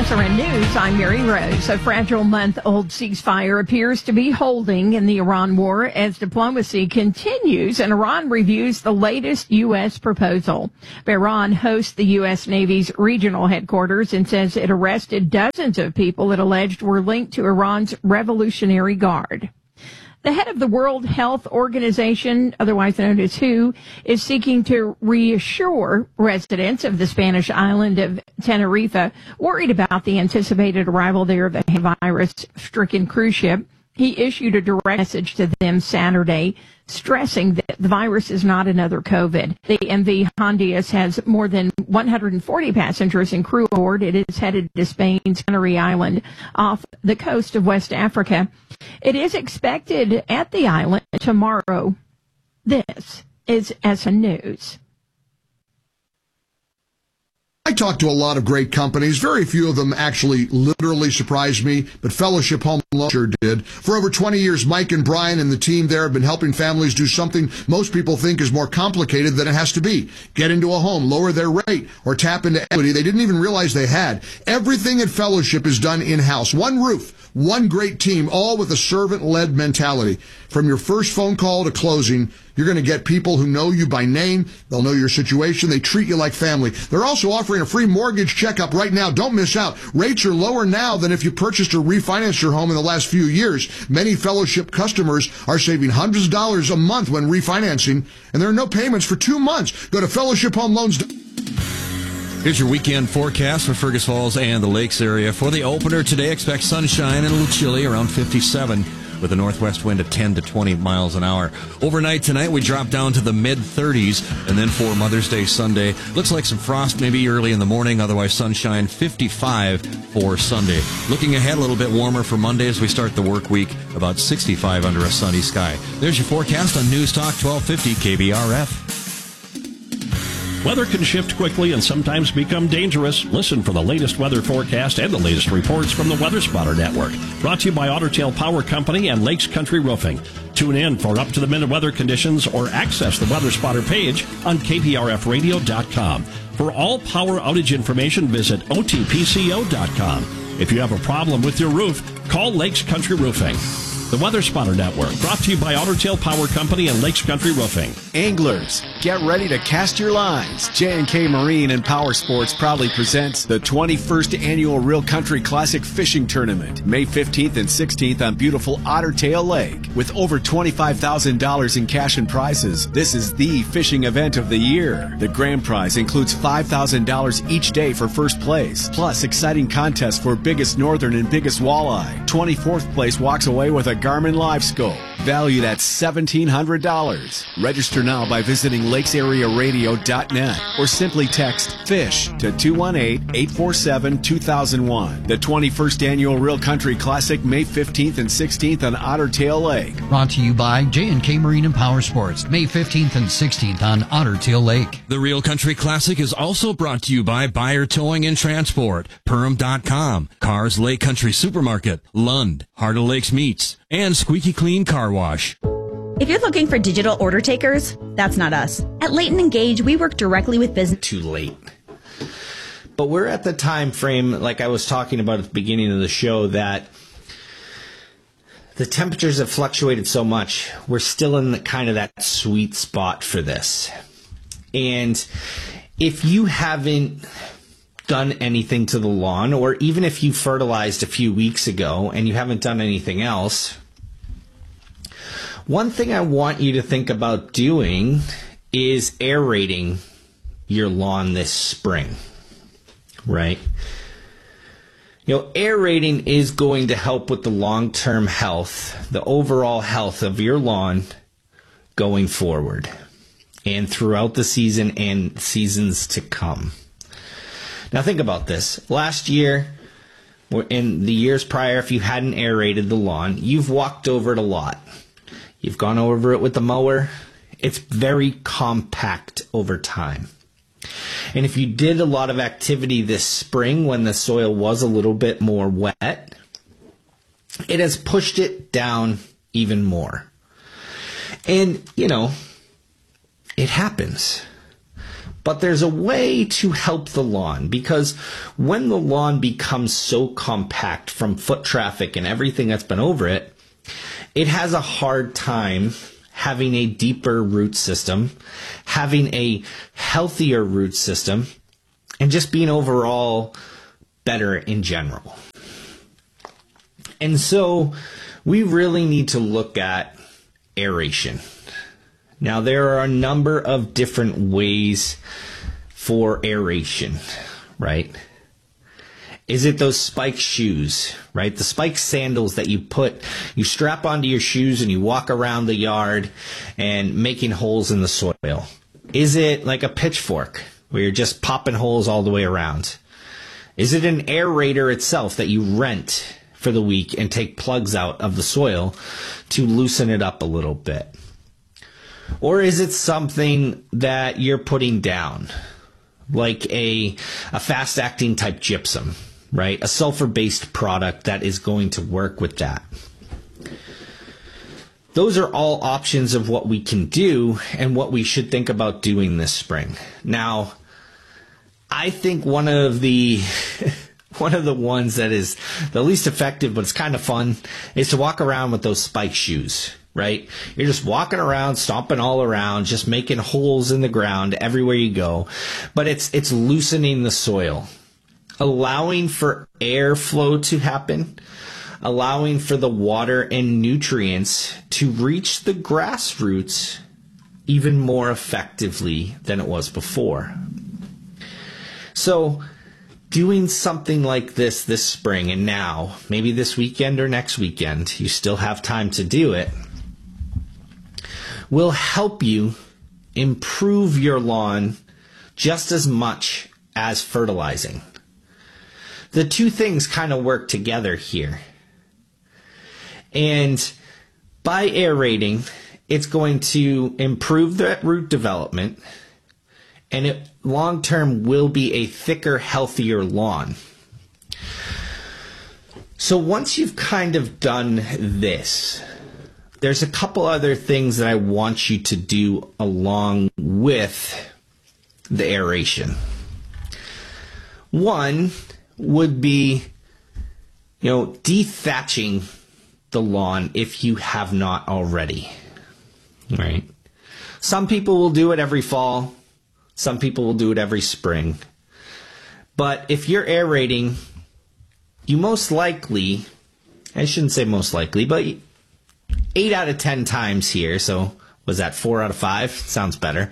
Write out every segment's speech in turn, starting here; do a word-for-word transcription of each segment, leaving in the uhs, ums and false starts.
S R N News, I'm Mary Rose. A fragile month-old ceasefire appears to be holding in the Iran war as diplomacy continues and Iran reviews the latest U S proposal. Bahrain hosts the U S Navy's regional headquarters and says it arrested dozens of people it alleged were linked to Iran's Revolutionary Guard. The head of the World Health Organization, otherwise known as W H O, is seeking to reassure residents of the Spanish island of Tenerife worried about the anticipated arrival there of a virus-stricken cruise ship. He issued a direct message to them Saturday, stressing that the virus is not another COVID. The M V Hondias has more than one hundred forty passengers and crew aboard. It is headed to Spain's Canary Island off the coast of West Africa. It is expected at the island tomorrow. This is S N News. I talked to a lot of great companies. Very few of them actually literally surprised me, but Fellowship Home Loans sure did. For over twenty years, Mike and Brian and the team there have been helping families do something most people think is more complicated than it has to be. Get into a home, lower their rate, or tap into equity they didn't even realize they had. Everything at Fellowship is done in-house. One roof, one great team, all with a servant-led mentality. From your first phone call to closing, you're going to get people who know you by name. They'll know your situation. They treat you like family. They're also offering a free mortgage checkup right now. Don't miss out. Rates are lower now than if you purchased or refinanced your home in the last few years. Many Fellowship customers are saving hundreds of dollars a month when refinancing, and there are no payments for two months. Go to fellowship home loans. Here's your weekend forecast for Fergus Falls and the Lakes area. For the opener today, expect sunshine and a little chilly, around fifty-seven, with a northwest wind of ten to twenty miles an hour. Overnight tonight, we drop down to the mid-thirties, and then for Mother's Day Sunday, looks like some frost maybe early in the morning, otherwise sunshine, fifty-five for Sunday. Looking ahead, a little bit warmer for Monday as we start the work week, about sixty-five under a sunny sky. There's your forecast on News Talk twelve fifty K B R F. Weather can shift quickly and sometimes become dangerous. Listen for the latest weather forecast and the latest reports from the Weather Spotter Network. Brought to you by Otter Tail Power Company and Lakes Country Roofing. Tune in for up-to-the-minute weather conditions or access the Weather Spotter page on K B R F radio dot com. For all power outage information, visit O T P C O dot com. If you have a problem with your roof, call Lakes Country Roofing. The Weather Spotter Network, brought to you by Otter Tail Power Company and Lakes Country Roofing. Anglers, get ready to cast your lines. J and K Marine and Power Sports proudly presents the twenty-first Annual Real Country Classic Fishing Tournament, May fifteenth and sixteenth on beautiful Otter Tail Lake. With over twenty-five thousand dollars in cash and prizes, this is the fishing event of the year. The grand prize includes five thousand dollars each day for first place, plus exciting contests for biggest northern and biggest walleye. twenty-fourth place walks away with a Garmin Live Scope, valued at seventeen hundred dollars. Register now by visiting lakes area radio dot net or simply text FISH to two one eight, eight four seven, two thousand one. The twenty-first Annual Real Country Classic, May fifteenth and sixteenth on Otter Tail Lake. Brought to you by J and K Marine and Power Sports, May fifteenth and sixteenth on Otter Tail Lake. The Real Country Classic is also brought to you by Buyer Towing and Transport, Perm dot com, Cars Lake Country Supermarket, Lund, Heart of Lakes Meats, and Squeaky Clean Car Wash. If you're looking for digital order takers, that's not us. At Leighton Engage, we work directly with business. Too late. But we're at the time frame, like I was talking about at the beginning of the show, that the temperatures have fluctuated so much. We're still in the kind of that sweet spot for this. And if you haven't done anything to the lawn, or even if you fertilized a few weeks ago and you haven't done anything else, one thing I want you to think about doing is aerating your lawn this spring, right? You know, aerating is going to help with the long-term health, the overall health of your lawn going forward and throughout the season and seasons to come. Now think about this. Last year, or in the years prior, if you hadn't aerated the lawn, you've walked over it a lot. You've gone over it with the mower. It's very compact over time. And if you did a lot of activity this spring when the soil was a little bit more wet, it has pushed it down even more. And, you know, it happens. But there's a way to help the lawn, because when the lawn becomes so compact from foot traffic and everything that's been over it, it has a hard time having a deeper root system, having a healthier root system, and just being overall better in general. And so we really need to look at aeration. Now, there are a number of different ways for aeration, right? Is it those spike shoes, right? The spike sandals that you put, you strap onto your shoes and you walk around the yard and making holes in the soil? Is it like a pitchfork where you're just popping holes all the way around? Is it an aerator itself that you rent for the week and take plugs out of the soil to loosen it up a little bit? Or is it something that you're putting down, like a, a fast-acting type gypsum, right? A sulfur-based product that is going to work with that. Those are all options of what we can do and what we should think about doing this spring. Now, I think one of the one of the ones that is the least effective, but it's kind of fun, is to walk around with those spike shoes, right? You're just walking around, stomping all around, just making holes in the ground everywhere you go. But it's it's loosening the soil, allowing for airflow to happen, allowing for the water and nutrients to reach the grass roots even more effectively than it was before. So doing something like this this spring, and now, maybe this weekend or next weekend, you still have time to do it, will help you improve your lawn just as much as fertilizing. The two things kind of work together here. And by aerating, it's going to improve the root development, and it long term will be a thicker, healthier lawn. So once you've kind of done this, there's a couple other things that I want you to do along with the aeration. One would be, you know, dethatching the lawn if you have not already, right? Some people will do it every fall. Some people will do it every spring. But if you're aerating, you most likely, I shouldn't say most likely, but eight out of ten times here, so was that four out of five? Sounds better.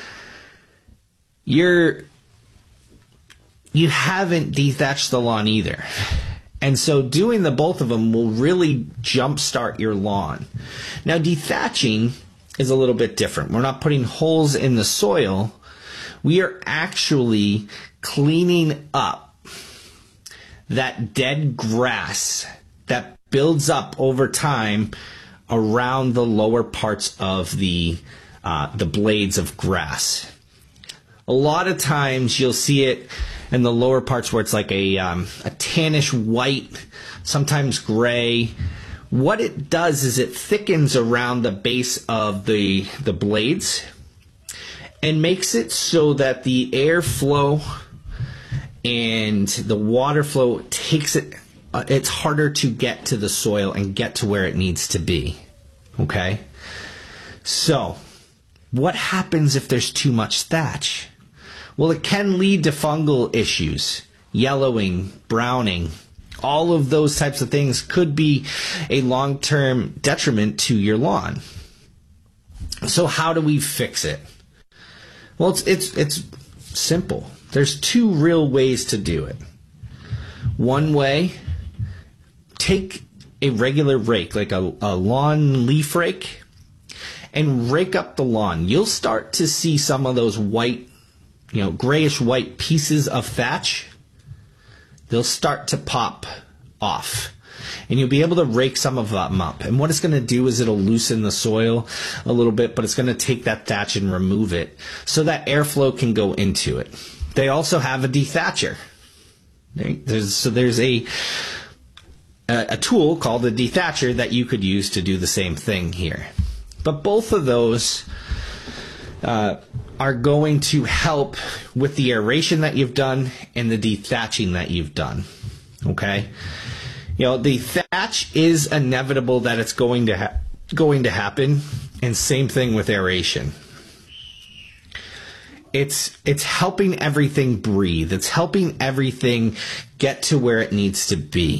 You're, you haven't dethatched the lawn either. And so doing the both of them will really jumpstart your lawn. Now, dethatching is a little bit different. We're not putting holes in the soil. We are actually cleaning up that dead grass that builds up over time around the lower parts of the uh, the blades of grass. A lot of times you'll see it in the lower parts where it's like a um, a tannish white, sometimes gray. What it does is it thickens around the base of the the blades and makes it so that the airflow and the water flow takes it, uh, it's harder to get to the soil and get to where it needs to be. Okay? So, what happens if there's too much thatch? Well, it can lead to fungal issues, yellowing, browning. All of those types of things could be a long-term detriment to your lawn. So how do we fix it? Well, it's it's it's simple. There's two real ways to do it. One way, take a regular rake, like a, a lawn leaf rake, and rake up the lawn. You'll start to see some of those white, you know, grayish white pieces of thatch. They'll start to pop off. And you'll be able to rake some of them up. And what it's going to do is it'll loosen the soil a little bit, but it's going to take that thatch and remove it so that airflow can go into it. They also have a dethatcher. There's, so there's a, a, a tool called a dethatcher that you could use to do the same thing here. But both of those uh, are going to help with the aeration that you've done and the dethatching that you've done. Okay? You know, the thatch is inevitable that it's going to ha- going to happen, and same thing with aeration. It's it's helping everything breathe. It's helping everything get to where it needs to be.